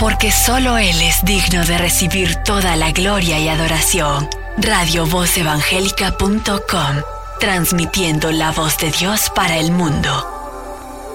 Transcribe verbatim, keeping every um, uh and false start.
porque solo Él es digno de recibir toda la gloria y adoración. radio voz evangélica punto com, transmitiendo la voz de Dios para el mundo.